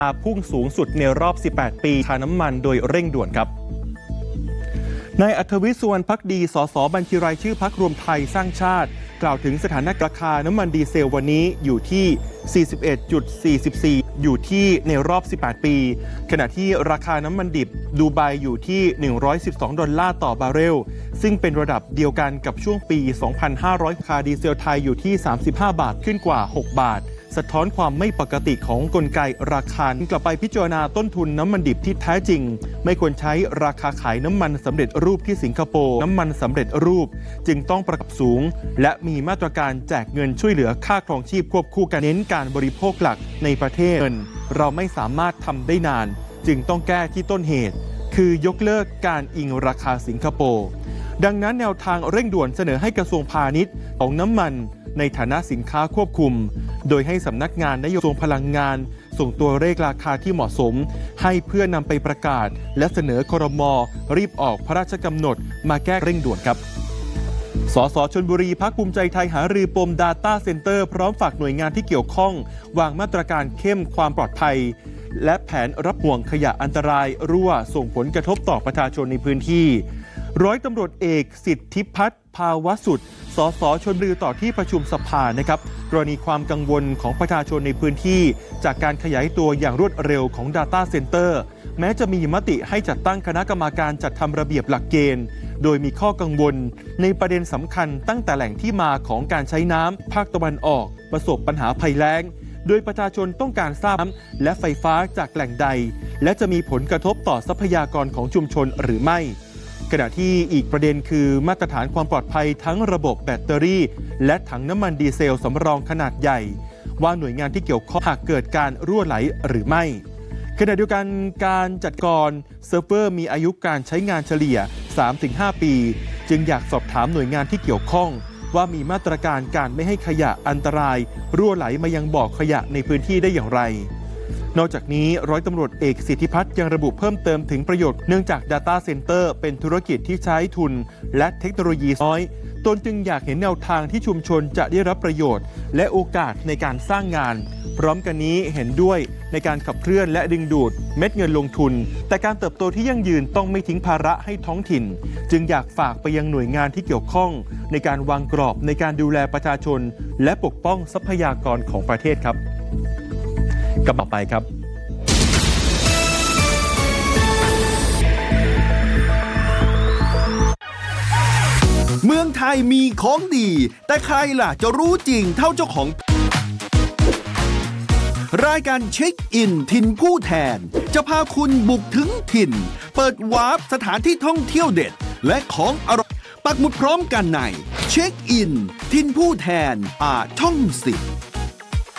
พุ่งสูงสุดในรอบ 18 ปีค่าน้ำมันโดยเร่งด่วนครับนายอัธวิทย์ สุวรรณภักดี สส บัญชีรายชื่อพรรครวมไทยสร้างชาติกล่าวถึงสถานะราคาน้ำมันดีเซลวันนี้อยู่ที่ 41.44 อยู่ที่ในรอบ 18 ปี ขณะที่ราคาน้ำมันดิบดูไบอยู่ที่ $112 ต่อบาร์เรลซึ่งเป็นระดับเดียวกันกับช่วงปี 2,500 ราคาดีเซลไทยอยู่ที่ 35 บาทขึ้นกว่า 6 บาทสะท้อนความไม่ปกติของกลไกราคากลับไปพิจารณาต้นทุนน้ำมันดิบที่แท้จริงไม่ควรใช้ราคาขายน้ำมันสำเร็จรูปที่สิงคโปร์น้ำมันสำเร็จรูปจึงต้องประกับสูงและมีมาตรการแจกเงินช่วยเหลือค่าครองชีพควบคู่กันเน้นการบริโภคหลักในประเทศเราไม่สามารถทำได้นานจึงต้องแก้ที่ต้นเหตุคือยกเลิกการอิงราคาสิงคโปร์ดังนั้นแนวทางเร่งด่วนเสนอให้กระทรวงพาณิชย์ของน้ำมันในฐานะสินค้าควบคุมโดยให้สำนักงานนโยบายกระทรวงพลังงานส่งตัวเลขราคาที่เหมาะสมให้เพื่อนำไปประกาศและเสนอครม.รีบออกพระราชกำหนดมาแก้เร่งด่วนครับสสชลบุรีพรรคภูมิใจไทยหารือปม Data Center พร้อมฝากหน่วยงานที่เกี่ยวข้องวางมาตรการเข้มความปลอดภัยและแผนรับห่วงขยะอันตรายรั่วส่งผลกระทบต่อประชาชนในพื้นที่ร้อยตำรวจเอกสิทธิพัฒน์ภาวสุดสสชลบุรีต่อที่ประชุมสภานะครับกรณีความกังวลของประชาชนในพื้นที่จากการขยายตัวอย่างรวดเร็วของ Data Center แม้จะมีมติให้จัดตั้งคณะกรรมการจัดทำระเบียบหลักเกณฑ์โดยมีข้อกังวลในประเด็นสำคัญตั้งแต่แหล่งที่มาของการใช้น้ำภาคตะวันออกประสบปัญหาภัยแล้งโดยประชาชนต้องการทราบน้ำและไฟฟ้าจากแหล่งใดและจะมีผลกระทบต่อทรัพยากรของชุมชนหรือไม่ขณะที่อีกประเด็นคือมาตรฐานความปลอดภัยทั้งระบบแบตเตอรี่และถังน้ำมันดีเซลสำรองขนาดใหญ่ว่าหน่วยงานที่เกี่ยวข้องหากเกิดการรั่วไหลหรือไม่ขณะเดียวกันการจัดการเซิร์ฟเวอร์มีอายุการใช้งานเฉลี่ย 3-5 ปีจึงอยากสอบถามหน่วยงานที่เกี่ยวข้องว่ามีมาตรการการไม่ให้ขยะอันตรายรั่วไหลมายังบ่อขยะในพื้นที่ได้อย่างไรนอกจากนี้ร้อยตำรวจเอกสิทธิพัฒน์ยังระบุเพิ่มเติมถึงประโยชน์เนื่องจาก Data Center เป็นธุรกิจที่ใช้ทุนและเทคโนโลยีน้อยตนจึงอยากเห็นแนวทางที่ชุมชนจะได้รับประโยชน์และโอกาสในการสร้างงานพร้อมกันนี้เห็นด้วยในการขับเคลื่อนและดึงดูดเม็ดเงินลงทุนแต่การเติบโตที่ยั่งยืนต้องไม่ทิ้งภาระให้ท้องถิ่นจึงอยากฝากไปยังหน่วยงานที่เกี่ยวข้องในการวางกรอบในการดูแลประชาชนและปกป้องทรัพยากรของประเทศครับกลับมาไปครับเมืองไทยมีของดีแต่ใครล่ะจะรู้จริงเท่าเจ้าของรายการเช็คอินถิ่นผู้แทนจะพาคุณบุกถึงถิ่นเปิดวาร์ปสถานที่ท่องเที่ยวเด็ดและของอร่อยปักหมุดพร้อมกันในเช็คอินถิ่นผู้แทนช่อง10